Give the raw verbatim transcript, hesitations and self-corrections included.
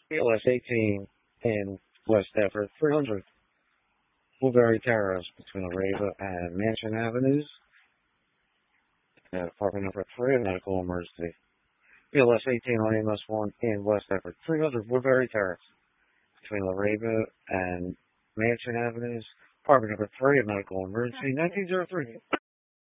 B L S eighteen in West Everett, three hundred Woodbury Terrace between Areva and Mansion Avenues. Uh, apartment number three, a medical emergency. B L S eighteen on A M S one in West Everett, three hundred Woodbury Terrace between Areva and Mansion Avenues. Apartment number three, a medical emergency, nineteen oh three.